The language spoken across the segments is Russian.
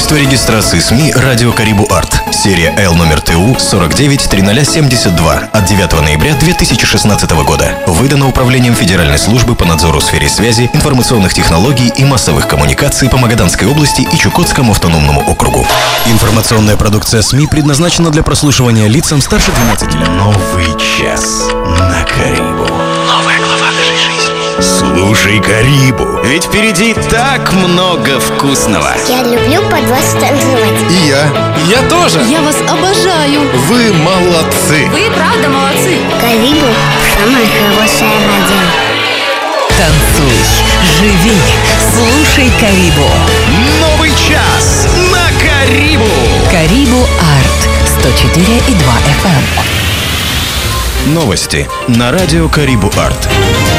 Свидетельство регистрации СМИ «Радио Карибу Арт». Серия Л номер ТУ 49-0072 от 9 ноября 2016 года. Выдано Управлением Федеральной службы по надзору в сфере связи, информационных технологий и массовых коммуникаций по Магаданской области и Чукотскому автономному округу. Информационная продукция СМИ предназначена для прослушивания лицам старше 12 лет. Новый час на Карибу. Новая глава нашей жизни. Слушай Карибу, ведь впереди так много вкусного. Я люблю под вас танцевать. И я тоже. Я вас обожаю. Вы молодцы. Вы правда молодцы. Карибу – самое хорошее радио. Танцуй, живи, слушай Карибу. Новый час на Карибу. Карибу Арт 104,2 FM. Новости на радио Карибу Арт.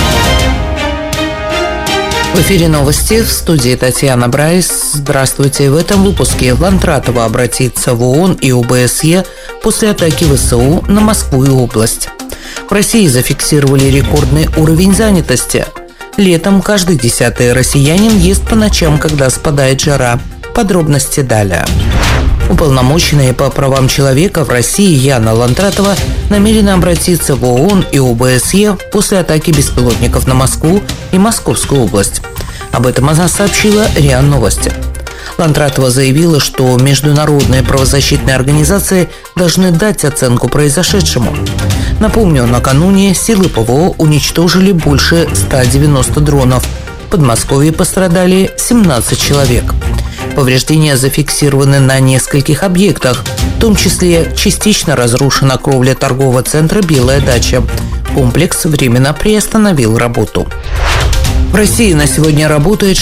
В эфире новости, в студии Татьяна Брайс. Здравствуйте. В этом выпуске Лантратова обратится в ООН и ОБСЕ после атаки ВСУ на Москву и область. В России зафиксировали рекордный уровень занятости. Летом каждый 10-й россиянин ест по ночам, когда спадает жара. Подробности далее. Уполномоченная по правам человека в России Яна Лантратова намерена обратиться в ООН и ОБСЕ после атаки беспилотников на Москву и Московскую область. Об этом она сообщила РИА Новости. Лантратова заявила, что международные правозащитные организации должны дать оценку произошедшему. Напомню, накануне силы ПВО уничтожили больше 190 дронов. В Подмосковье пострадали 17 человек. Повреждения зафиксированы на нескольких объектах, в том числе частично разрушена кровля торгового центра «Белая дача». Комплекс временно приостановил работу. В России на сегодня работает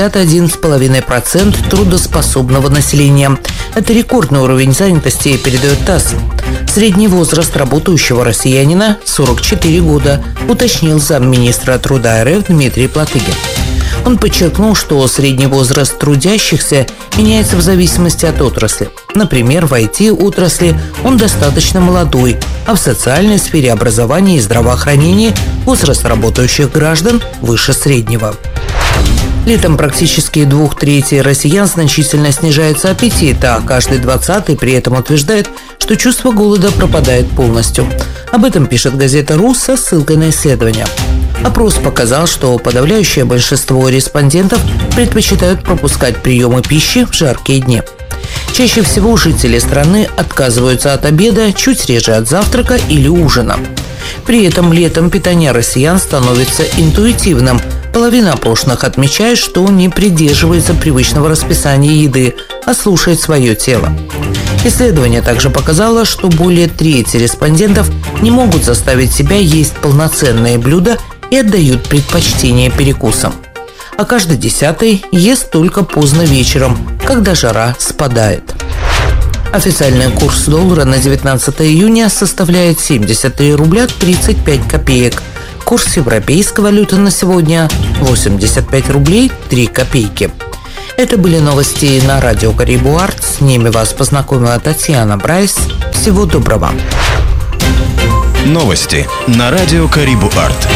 61,5% трудоспособного населения. Это рекордный уровень занятости, передает ТАСС. Средний возраст работающего россиянина – 44 года, уточнил замминистра труда РФ Дмитрий Платыгин. Он подчеркнул, что средний возраст трудящихся меняется в зависимости от отрасли. Например, в IT-отрасли он достаточно молодой, а в социальной сфере образования и здравоохранения возраст работающих граждан выше среднего. Летом практически 2/3 россиян значительно снижается аппетит, а каждый 20-й при этом утверждает, что чувство голода пропадает полностью. Об этом пишет газета «РУ» со ссылкой на исследование. Опрос показал, что подавляющее большинство респондентов предпочитают пропускать приемы пищи в жаркие дни. Чаще всего жители страны отказываются от обеда, чуть реже от завтрака или ужина. При этом летом питание россиян становится интуитивным. Половина опрошенных отмечает, что не придерживается привычного расписания еды, а слушает свое тело. Исследование также показало, что более трети респондентов не могут заставить себя есть полноценные блюда и отдают предпочтение перекусам. А каждый 10-й ест только поздно вечером, когда жара спадает. Официальный курс доллара на 19 июня составляет 73 рубля 35 копеек. Курс европейской валюты на сегодня – 85 рублей 3 копейки. Это были новости на радио Карибу Арт. С ними вас познакомила Татьяна Брайс. Всего доброго. Новости на радио Карибу Арт.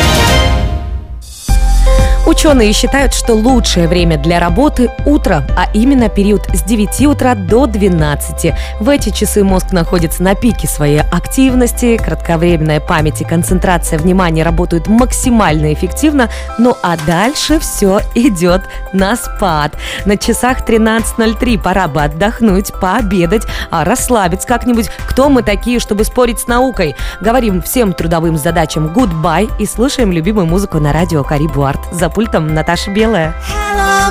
Ученые считают, что лучшее время для работы – утро, а именно период с 9 утра до 12. В эти часы мозг находится на пике своей активности, кратковременная память и концентрация внимания работают максимально эффективно, ну а дальше все идет на спад. На часах 13:03 пора бы отдохнуть, пообедать, а расслабиться как-нибудь. Кто мы такие, чтобы спорить с наукой? Говорим всем трудовым задачам гудбай и слушаем любимую музыку на радио Карибу Арт. За пультом Наташа Белая. Hello.